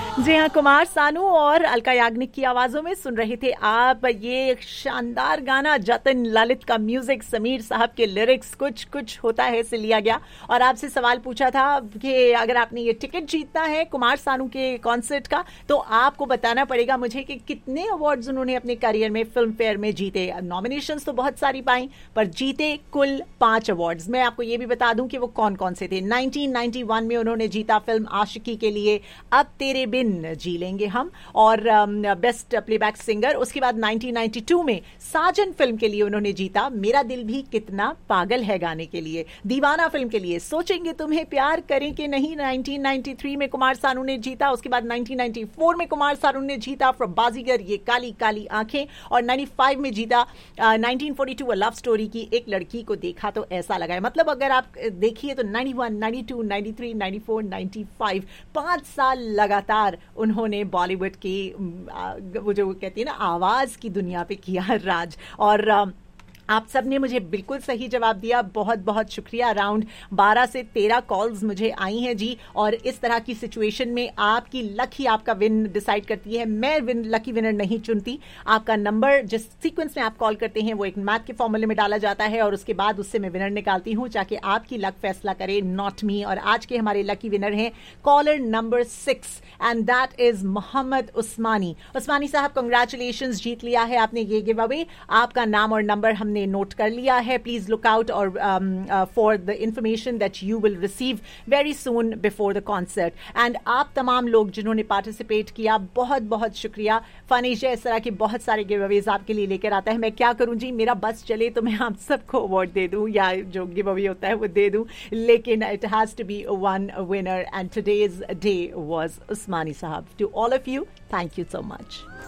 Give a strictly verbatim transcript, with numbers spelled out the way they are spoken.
जी हाँ, कुमार सानू और अलका याग्निक की आवाजों में सुन रहे थे आप ये शानदार गाना। जतिन ललित का म्यूजिक, समीर साहब के लिरिक्स, कुछ कुछ होता है से लिया गया। और आपसे सवाल पूछा था कि अगर आपने ये टिकट जीतना है कुमार सानू के कॉन्सर्ट का, तो आपको बताना पड़ेगा मुझे कि कितने अवार्ड्स उन्होंने अपने करियर में फिल्म फेयर में जीते। नॉमिनेशंस तो बहुत सारी पाई, पर जीते कुल पांच अवार्ड्स। मैं आपको ये भी बता दूं कि वो कौन कौन से थे। नाइनटीन नाइंटी वन में उन्होंने जीता फिल्म आशिकी के लिए अब तेरे बिन जी लेंगे हम, और बेस्ट प्लेबैक सिंगर। उसके बाद नाइनटीन नाइंटी टू में साजन फिल्म के लिए उन्होंने जीता मेरा दिल भी कितना पागल है गाने के लिए। दीवाना फिल्म के लिए सोचेंगे तुम्हें प्यार करें कि नहीं नाइनटीन नाइंटी थ्री में कुमार सानू ने जीता। उसके बाद नाइनटीन नाइंटी फोर में कुमार सानू ने जीता फ्रॉम बाजीगर ये काली काली आंखें, और नाइंटी फाइव में जीता nineteen forty two love story की एक लड़की को देखा तो ऐसा लगा है। मतलब अगर आप देखिए तो ninety one, ninety two, ninety three, ninety four, ninety five पांच साल लगातार उन्होंने बॉलीवुड की वो जो कहती है ना आवाज की दुनिया पे किया राज। और आप सब ने मुझे बिल्कुल सही जवाब दिया, बहुत बहुत शुक्रिया। अराउंड बारह से तेरह कॉल्स मुझे आई हैं जी। और इस तरह की सिचुएशन में आपकी लक ही आपका विन डिसाइड करती है। मैं विन लकी विनर नहीं चुनती। आपका नंबर जिस सीक्वेंस में आप कॉल करते हैं वो एक मैथ के फॉर्मूले में डाला जाता है, और उसके बाद उससे मैं विनर निकालती हूं ताकि आपकी लक फैसला करे, नॉट मी। और आज के हमारे लकी विनर हैं collar number six, and that is Mohammad उस्मानी। उस्मानी साहब, कंग्रेचुलेशंस, जीत लिया है आपने ये गिव अवे। आपका नाम और नंबर हमने नोट कर लिया है। प्लीज लुक आउट और for the information that you will receive very soon before the concert. And आप तमाम लोग जिन्होंने पार्टिसिपेट किया, बहुत बहुत शुक्रिया। फन एशिया इस तरह के बहुत सारे गिव अवेज आपके लिए लेकर आता है। मैं क्या करूं जी, मेरा बस चले तो मैं आप सबको अवार्ड दे दूं या जो गिव अवे होता है वो दे दूं, लेकिन it has to be one winner, and today's day was उस्मानी साहब। To all of you, thank you so much.